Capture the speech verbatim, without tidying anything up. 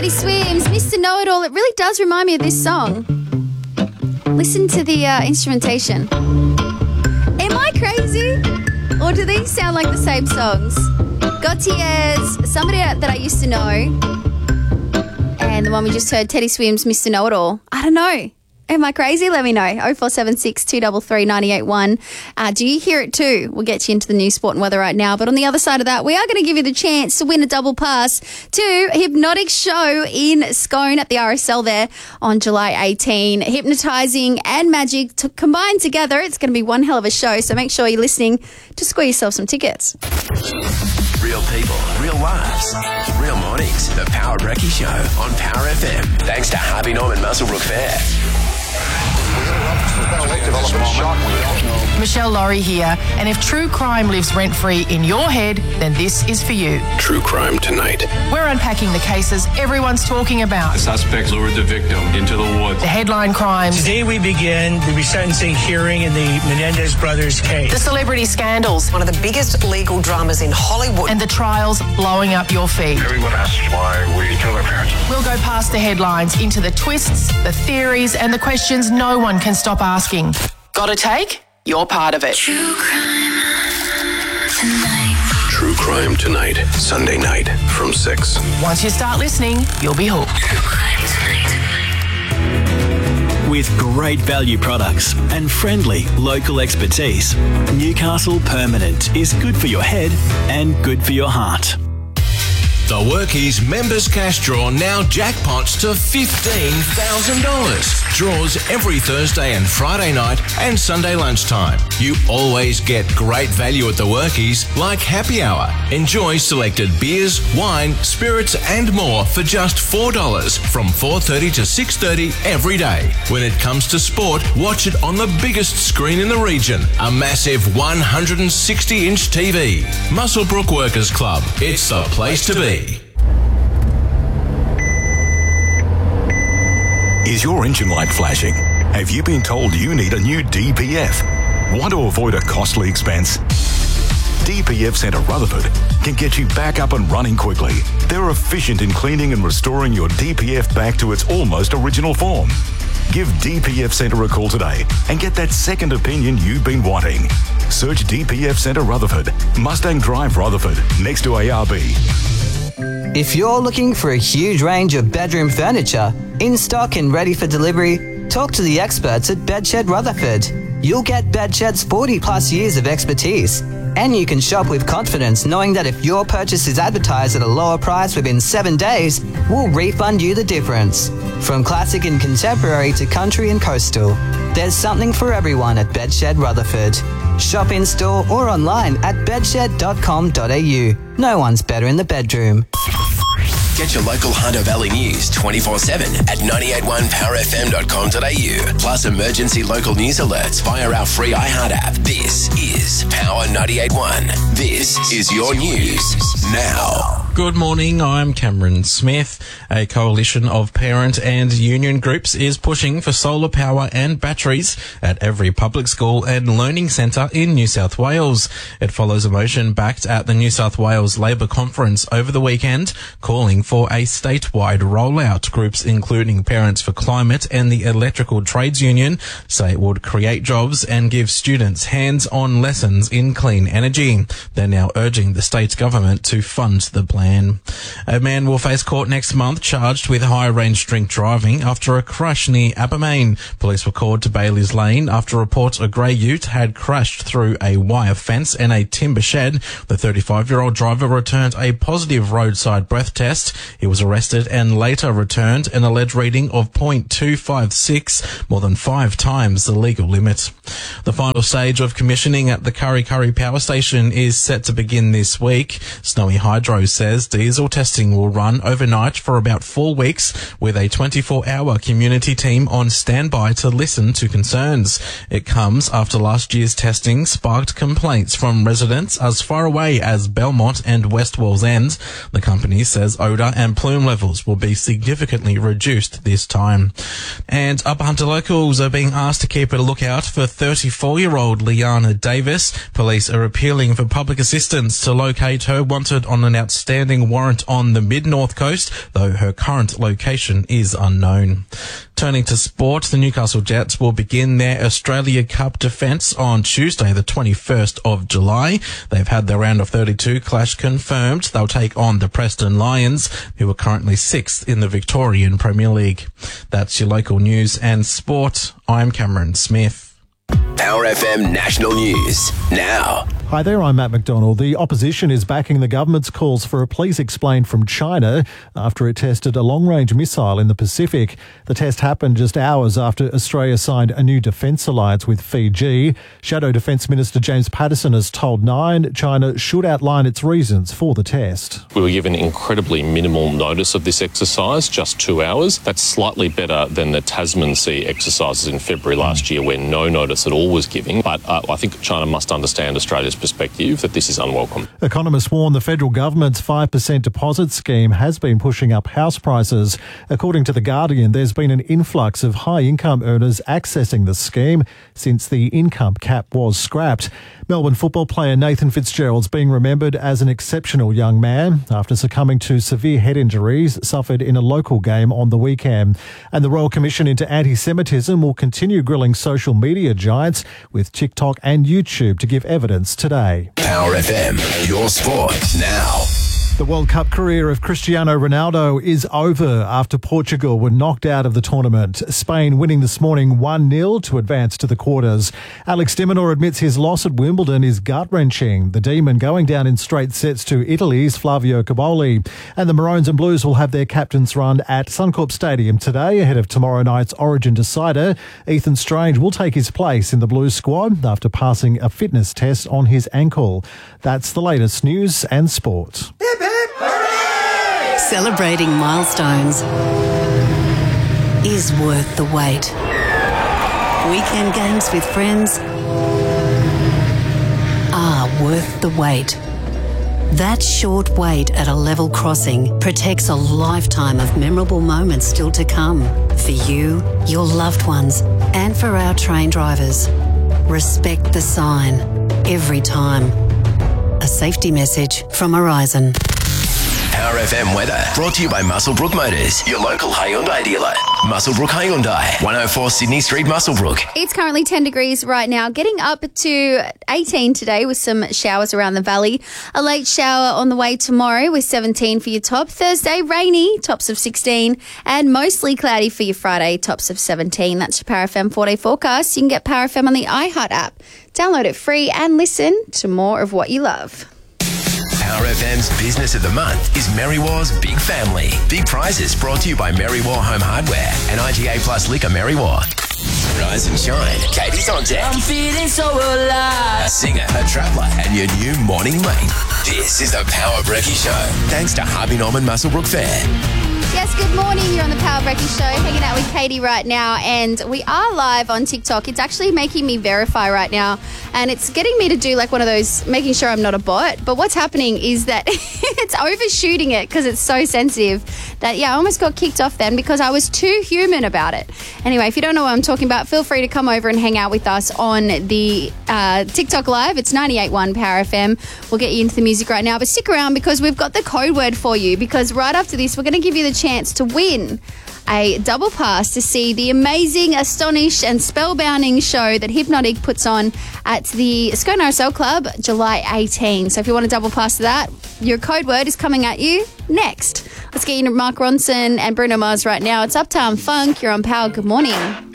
Teddy Swims, Mister Know-It-All. It really does remind me of this song. Listen to the uh, instrumentation. Am I crazy? Or do these sound like the same songs? Gautier's, somebody that I used to know, and the one we just heard, Teddy Swims, Mister Know-It-All. I don't know. Am I crazy? Let me know. oh four seven six, two three three, nine eight one. Uh, do you hear it too? We'll get you into the news, sport and weather right now. But on the other side of that, we are going to give you the chance to win a double pass to Hypnotic Show in Scone at the R S L there on July eighteenth. Hypnotising and magic to combine together. It's going to be one hell of a show. So make sure you're listening to score yourself some tickets. Real people, real lives, real mornings. The Power Brekkie Show on Power F M. Thanks to Harvey Norman Muswellbrook Fair. Michelle Laurie here, and if true crime lives rent-free in your head, then this is for you. True Crime Tonight. We're unpacking the cases everyone's talking about. The suspect lured the victim into the woods. The headline crimes. Today we begin the resentencing hearing in the Menendez brothers case. The celebrity scandals. One of the biggest legal dramas in Hollywood. And the trials blowing up your feed. Everyone asks why we kill our parents. We'll go past the headlines into the twists, the theories, and the questions no one can stop asking. Got a take? You're part of it. True Crime Tonight. True Crime Tonight, Sunday night from six. Once you start listening, you'll be hooked. True Crime Tonight. With great value products and friendly local expertise, Newcastle Permanent is good for your head and good for your heart. The Workies Members Cash Draw now jackpots to fifteen thousand dollars. Draws every Thursday and Friday night and Sunday lunchtime. You always get great value at the Workies, like happy hour. Enjoy selected beers, wine, spirits and more for just four dollars from four thirty to six thirty every day. When it comes to sport, watch it on the biggest screen in the region, a massive one hundred sixty inch T V. Muswellbrook Workers Club. It's the place to be. Is your engine light flashing? Have you been told you need a new D P F? Want to avoid a costly expense? D P F Centre Rutherford can get you back up and running quickly. They're efficient in cleaning and restoring your D P F back to its almost original form. Give D P F Centre a call today and get that second opinion you've been wanting. Search D P F Centre Rutherford, Mustang Drive Rutherford, next to A R B. If you're looking for a huge range of bedroom furniture, in stock and ready for delivery, talk to the experts at Bedshed Rutherford. You'll get Bedshed's forty plus years of expertise, and you can shop with confidence knowing that if your purchase is advertised at a lower price within seven days, we'll refund you the difference. From classic and contemporary to country and coastal, there's something for everyone at Bedshed Rutherford. Shop in store or online at bedshed dot com dot a u. No one's better in the bedroom. Get your local Hunter Valley news twenty-four seven at nine eight one power f m dot com dot a u. Plus emergency local news alerts via our free iHeart app. This is Power ninety-eight point one. This is your news now. Good morning, I'm Cameron Smith. A coalition of parent and union groups is pushing for solar power and batteries at every public school and learning centre in New South Wales. It follows a motion backed at the New South Wales Labor Conference over the weekend, calling for a statewide rollout. Groups including Parents for Climate and the Electrical Trades Union say it would create jobs and give students hands-on lessons in clean energy. They're now urging the state government to fund the plan. A man will face court next month charged with high-range drink driving after a crash near Abermain. Police were called to Bailey's Lane after reports a grey ute had crashed through a wire fence and a timber shed. The thirty-five-year-old driver returned a positive roadside breath test. He was arrested and later returned an alleged reading of point two five six, more than five times the legal limit. The final stage of commissioning at the Kurri Kurri Power Station is set to begin this week. Snowy Hydro says diesel testing will run overnight for about four weeks with a twenty-four hour community team on standby to listen to concerns. It comes after last year's testing sparked complaints from residents as far away as Belmont and West Wallsend. The company says odour and plume levels will be significantly reduced this time. And Upper Hunter locals are being asked to keep a lookout for thirty-four-year-old Liana Davis. Police are appealing for public assistance to locate her wanted on an outstanding outstanding warrant on the mid-north coast, though her current location is unknown. Turning to sport, the Newcastle Jets will begin their Australia Cup defence on Tuesday, the twenty-first of July. They've had their round of thirty-two clash confirmed. They'll take on the Preston Lions, who are currently sixth in the Victorian Premier League. That's your local news and sport. I'm Cameron Smith. Power F M National News now. Hi there, I'm Matt McDonald. The opposition is backing the government's calls for a please explain from China after it tested a long-range missile in the Pacific. The test happened just hours after Australia signed a new defence alliance with Fiji. Shadow Defence Minister James Patterson has told Nine China should outline its reasons for the test. We were given incredibly minimal notice of this exercise, just two hours. That's slightly better than the Tasman Sea exercises in February last year, where no notice at all was given. But uh, I think China must understand Australia's perspective that this is unwelcome. Economists warn the federal government's five percent deposit scheme has been pushing up house prices. According to The Guardian, there's been an influx of high-income earners accessing the scheme since the income cap was scrapped. Melbourne football player Nathan Fitzgerald's being remembered as an exceptional young man after succumbing to severe head injuries suffered in a local game on the weekend. And the Royal Commission into Anti-Semitism will continue grilling social media giants with TikTok and YouTube to give evidence today. Power F M, your sport now. The World Cup career of Cristiano Ronaldo is over after Portugal were knocked out of the tournament. Spain winning this morning one nil to advance to the quarters. Alex de Minaur admits his loss at Wimbledon is gut-wrenching. The Demon going down in straight sets to Italy's Flavio Cobolli. And the Maroons and Blues will have their captain's run at Suncorp Stadium today ahead of tomorrow night's Origin decider. Ethan Strange will take his place in the Blues squad after passing a fitness test on his ankle. That's the latest news and sport. Celebrating milestones is worth the wait. Weekend games with friends are worth the wait. That short wait at a level crossing protects a lifetime of memorable moments still to come. For you, your loved ones, and for our train drivers. Respect the sign every time. A safety message from Horizon. Power F M weather brought to you by Muswellbrook Motors, your local Hyundai dealer. Muswellbrook Hyundai, one oh four Sydney Street, Muswellbrook. It's currently ten degrees right now, getting up to eighteen today with some showers around the valley. A late shower on the way tomorrow with seventeen for your top. Thursday, rainy, tops of sixteen, and mostly cloudy for your Friday, tops of seventeen. That's your Power F M four-day forecast. You can get Power F M on the iHeart app. Download it free and listen to more of what you love. Power F M's Business of the Month is Merrywar's Big Family. Big prizes brought to you by Merrywar Home Hardware and I G A Plus Liquor Merrywar. Rise and shine. Katie's on deck. I'm feeling so alive. A singer, a traveller, and your new morning mate. This is the Power Brekkie Show. Thanks to Harvey Norman Muswellbrook Fair. Yes, good morning. You're on the Power Brekkie Show, hanging out with Katie right now, and we are live on TikTok. It's actually making me verify right now, and it's getting me to do like one of those, making sure I'm not a bot. But what's happening is that it's overshooting it because it's so sensitive that, yeah, I almost got kicked off then because I was too human about it. Anyway, if you don't know what I'm talking about, feel free to come over and hang out with us on the uh, TikTok Live. It's ninety-eight point one Power F M. We'll get you into the music right now, but stick around because we've got the code word for you, because right after this, we're going to give you the chance to win a double pass to see the amazing, astonished and spellbinding show that Hypnotic puts on at the Scone R S L Club July eighteenth. So if you want a double pass to that, your code word is coming at you next. Let's get you to Mark Ronson and Bruno Mars right now. It's Uptown Funk. You're on Power. Good morning.